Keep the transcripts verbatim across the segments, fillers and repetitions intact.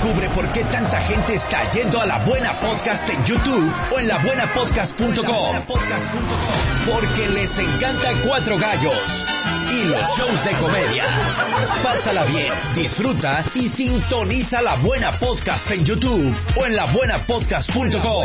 Descubre por qué tanta gente está yendo a La Buena Podcast en YouTube o en la buena podcast punto com. Porque les encanta Cuatro Gallos y los shows de comedia. Pásala bien, disfruta y sintoniza La Buena Podcast en YouTube o en la buena podcast punto com.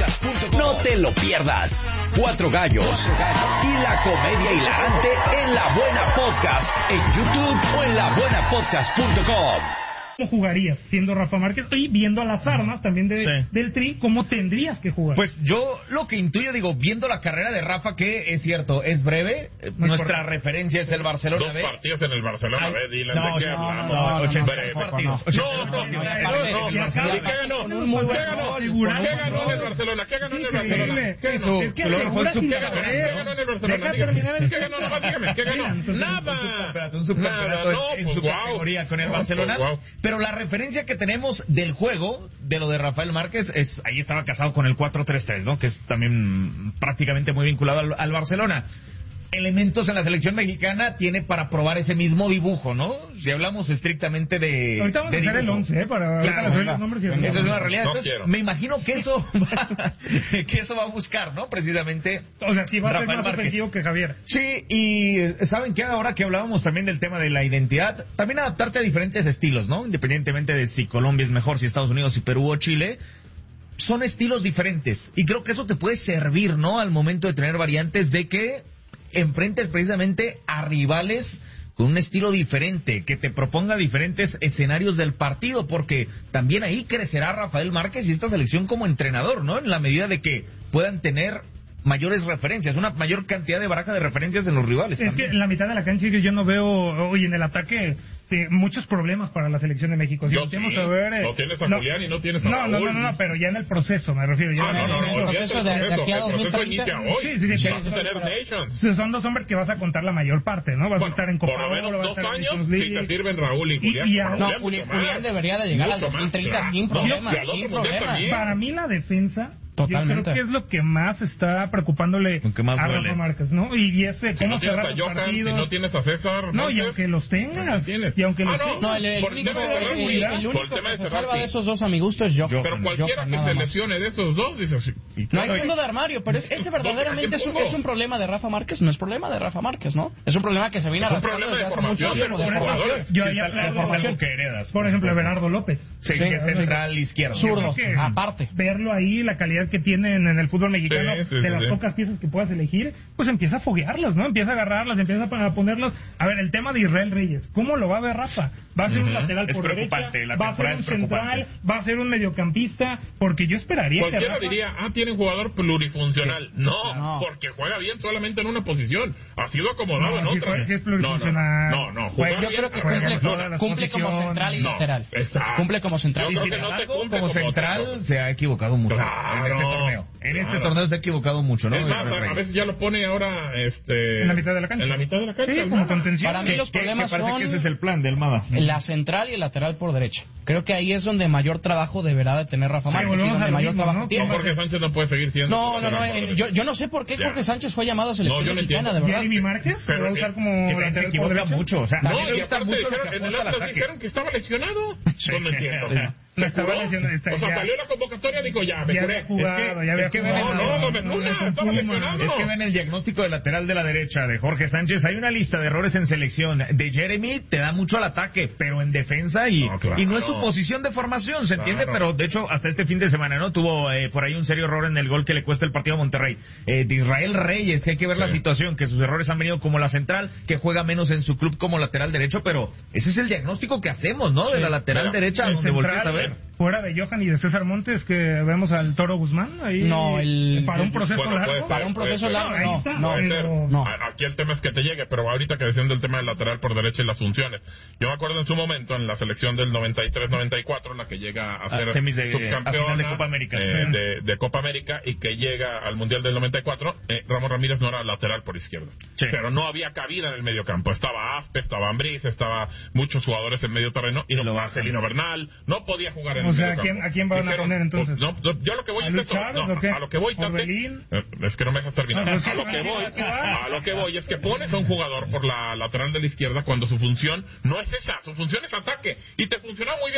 No te lo pierdas. Cuatro Gallos y la comedia hilarante en La Buena Podcast en YouTube o en la buena podcast punto com. ¿Cómo jugarías siendo Rafa Márquez? Y viendo a las armas también de, sí. del Tri, ¿cómo tendrías que jugar? Pues yo lo que intuyo, digo, viendo la carrera de Rafa, que es cierto, es breve, Muy nuestra correcto. referencia es el Barcelona Dos B. partidos en el Barcelona Ay, B, Dylan, no, ¿de qué no, hablamos? no, no, ochenta no, y tres no, partidos. no, No, no, no, no, aparte, no, el no. Barcelona- ¿Y qué ganó? Con un muy buen ¿Qué ganó? gol, ¿Qué figurazo, ganó en el gol. Barcelona? ¿Qué ganó en el Sí, Barcelona? increíble. ¿Qué Es ganó? que Su logro fue figura su sin ¿Qué ganó? saber. ¿Qué ganó en el Barcelona? Deja Dígame. terminar el- ¿Qué ganó? Nomás dígame, ¿qué ganó? Entonces, Nada. Un subcampeonato, un subcampeonato Nada, no, en pues, su guau. categoría con el No, Barcelona. pues, guau. Pero la referencia que tenemos del juego, de lo de Rafael Márquez, es ahí estaba casado con el cuatro tres tres, ¿no? Que es también prácticamente muy vinculado al, al Barcelona. Elementos en la selección mexicana tiene para probar ese mismo dibujo, ¿no? Si hablamos estrictamente de... Ahorita vamos de a hacer el dibujo. once, ¿eh? Para ahorita Claro, les doy venga, los nombres y venga, el- eso es una realidad. No Entonces, quiero. me imagino que eso va, que eso va a buscar, ¿no? Precisamente... O sea, sí va a ser Rafael más Márquez. ofensivo que Javier. Sí, y eh, ¿saben qué? Ahora que hablábamos también del tema de la identidad, también adaptarte a diferentes estilos, ¿no? Independientemente de si Colombia es mejor, si Estados Unidos, si Perú o Chile, son estilos diferentes. Y creo que eso te puede servir, ¿no? Al momento de tener variantes, de que enfrentes precisamente a rivales con un estilo diferente, que te proponga diferentes escenarios del partido, porque también ahí crecerá Rafael Márquez y esta selección como entrenador, ¿no? En la medida de que puedan tener mayores referencias, una mayor cantidad de baraja de referencias en los rivales. Es también. que en la mitad de la cancha yo no veo hoy en el ataque eh, muchos problemas para la selección de México. Si Yo volteamos sí. a ver, eh, No tienes a Julián y no tienes a no, no, no, Raúl. no, no, pero ya en el proceso me refiero. Ya Ah, en el no, no, no, proceso. olvídate proceso de- de el aquí a proceso. El proceso dos mil inicia treinta. hoy. Sí, sí, sí, Vas a sí. tener Nations. Sí, son dos hombres que vas a contar la mayor parte, ¿no? Vas Bueno, a estar en Copa por lo menos Oro, vas a dos estar en años, Nations si League. te sirven Raúl y Y- Julián. y Para ahora- No, Julián, Julián, mucho Julián más. debería de llegar al Mucho dos mil más, treinta claro. sin No, problemas, y al otro sin mundial problemas. también. Para mí la defensa, Totalmente. yo creo que es lo que más está preocupándole Lo que más a duele. Rafa Márquez, ¿no? Y, y ese, Si cómo no tienes cerrar a los Johan, si partidos. no tienes a César No, y Montes, aunque los tengas, tienes. y aunque Ah, los no, tengas. No, el, el Por el único, tema de cerrar, el- Julián, el por único el tema que de se cerrar, salva de sí. esos dos, a mi gusto, es Johan. Pero cualquiera Johan, que nada se más. lesione de esos dos, dice así. y No hay claro, fondo de armario, pero es- ese verdaderamente es un, es un problema de Rafa Márquez, no es problema de Rafa Márquez, ¿no? Es un problema que se viene Es un arrastrando problema de desde hace mucho formación, tiempo, de de jugadores. formación. Yo Sí, ya es algo- hablo- es algo que heredas. Por ejemplo, Everardo López. Sí, Sí, que es sí. central izquierdo. Zurdo, que- aparte. Verlo ahí, la calidad que tienen en el fútbol mexicano, Sí, sí, de sí, las sí. pocas piezas que puedas elegir, pues empieza a foguearlas, ¿no? Empieza a agarrarlas, empieza a ponerlas. A ver, el tema de Israel Reyes, ¿cómo lo va a ver Rafa? ¿Va a ser un Ujú. lateral Es por preocupante, derecha? la ¿Va a ser temporada un es preocupante. central? ¿Va a ser un mediocampista? Porque yo esperaría que Cualquiera Rafa... diría, ah, tiene un jugador plurifuncional. No, No. porque juega bien solamente en una posición. Ha sido acomodado No, en sí, otra. sí es plurifuncional. No, no, no. Juega- juega Yo bien, creo que juega juega cumple, todas las cumple como posiciones. central y No, lateral. exacto. Cumple como central Yo y creo Sin que lateral. no te embargo, cumple como como central otra cosa. se ha equivocado mucho Claro, en este torneo. En este claro. torneo se ha equivocado mucho, ¿no? Es más, Israel a Reyes. veces ya lo pone ahora este, En la mitad de la cancha. En la mitad de la cancha. Sí, Almada. como contención. Para mí los Que- que problemas parece son que ese es el plan de Almada. la central y el lateral por derecha. Creo que ahí es donde mayor trabajo deberá de tener Rafa Sí, Márquez, y volvemos donde a lo mayor mismo, trabajo ¿no? tiene. No, Jorge Sánchez no puede seguir siendo. No, no, no, lateral por eh, derecha. yo, yo no sé por qué Ya. Jorge Sánchez fue llamado a selección No, yo no mexicana, de entiendo. verdad. Jeremy Márquez se Pero va a que- usar como Que también se lateral por equivoca derecha. mucho. O sea, a mí No, me y gusta aparte mucho lo dijeron, que en el aporta al Atlas ataque. dijeron que estaba lesionado. No me entiendo. O sea, no ¿Se estaba curó? lesionado, está O sea, ya. salió la convocatoria y dijo, ya, me Ya curé. había jugado, Es que- ya había es que jugado. no, no, no, me- No, no, no, estaba Puma. lesionado. Es que ven el diagnóstico de lateral de la derecha de Jorge Sánchez. Hay una lista de errores en selección. De Jeremy te da mucho al ataque, pero en defensa y No, claro. y no es su posición de formación, ¿se entiende? Claro. Pero de hecho, hasta este fin de semana, ¿no? Tuvo eh, por ahí un serio error en el gol que le cuesta el partido a Monterrey. Eh, de Israel Reyes, que hay que ver la Sí. situación, que sus errores han venido como la central, que juega menos en su club como lateral derecho, pero ese es el diagnóstico que hacemos, ¿no? De la lateral Mira, derecha, El donde volteas a central, ver. fuera de Johan y de César Montes, que vemos al Toro Guzmán ahí. No, el- Para un proceso Bueno, puede largo. ser, Para un puede proceso ser. largo, ahí no, está, no, Puede ser. no. A- Aquí el tema es que te llegue, pero ahorita que decían del tema del lateral por derecha y las funciones. Yo me acuerdo en su momento, en la selección del noventa y tres noventa y cuatro, en la que llega a ser semis de- subcampeona a final de Copa América. eh, Sí. de, de Copa América y que llega al Mundial del noventa y cuatro, eh, Ramón Ramírez no era lateral por izquierda. Sí. Pero no había cabida en el medio campo. Estaba Aspe, estaba Ambriz, estaba muchos jugadores en medio terreno y Y lo no bajan. Marcelino Bernal. No podía jugar en O el sea, medio ¿a quién- campo. a quién van a Dijeron, poner entonces? pues, no, no, yo lo que voy ¿A es Luis esto. Chávez No, o qué? a lo que voy, Tate, ¿Orbelín? eh, es que no me dejas terminar. Ah, pues sí, A lo que voy, ¿qué va? a lo que voy es que pones a un jugador por la lateral de la izquierda cuando su función no es esa, su función es ataque y te funciona muy bien.